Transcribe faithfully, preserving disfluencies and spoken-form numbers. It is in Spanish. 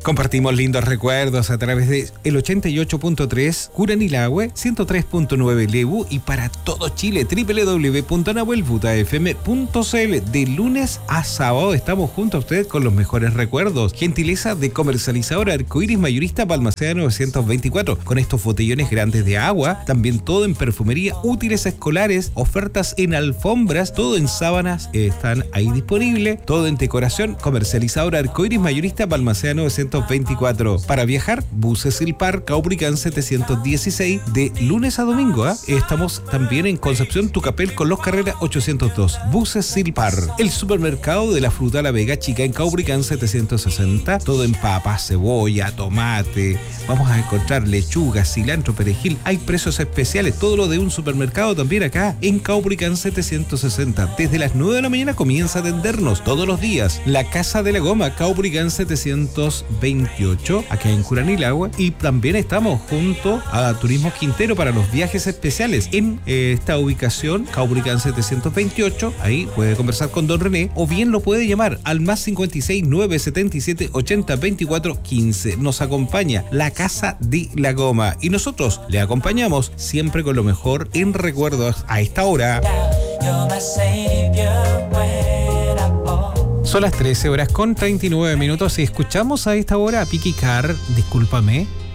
Compartimos lindos recuerdos a través de el ochenta y ocho punto tres Curanilahue, ciento tres punto nueve Lebu y para todo Chile doble u doble u doble u punto nahuel buta f m punto c l. De lunes a sábado estamos junto a usted con los mejores recuerdos. Gentileza de comercializadora Arcoiris Mayorista Balmaceda novecientos veinticuatro, con estos botellones grandes de agua, también todo en perfumería, útiles escolares, ofertas en alfombras, todo en sábanas, eh, están ahí disponibles, todo en decoración. Comercializadora Arcoiris Mayorista Balmaceda novecientos veinticuatro. Para viajar, buses Silpar, Caupolicán setecientos dieciséis, de lunes a domingo. ¿eh? Estamos también en Concepción, Tucapel, con los Carreras ochocientos dos. Buses Silpar. El supermercado de la fruta La Vega Chica en Caupolicán setecientos sesenta. Todo en papas, cebolla, tomate. Vamos a encontrar lechuga, cilantro, perejil. Hay precios especiales. Todo lo de un supermercado también acá en Caupolicán setecientos sesenta. Desde las nueve de la mañana comienza a atendernos todos los días. La Casa de la Goma, Caupolicán setecientos veintiocho, acá en Curanilahue. Y también estamos junto a Turismo Quintero para los viajes especiales en eh, esta ubicación, Caupolicán setecientos veintiocho. Ahí puede conversar con don René o bien lo puede llamar al más cincuenta y seis, nueve setenta y siete, ochenta, veinticuatro, quince. Nos acompaña la Casa de la Goma y nosotros le acompañamos siempre con lo mejor en recuerdos a esta hora. Son las trece horas con treinta y nueve minutos y escuchamos a esta hora a Piqui Car, discúlpame.